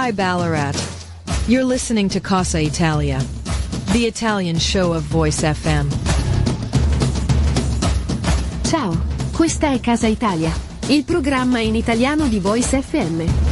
Hi Ballarat. You're listening to Casa Italia, the Italian show of Voice FM. Ciao, questa è Casa Italia, il programma in italiano di Voice FM.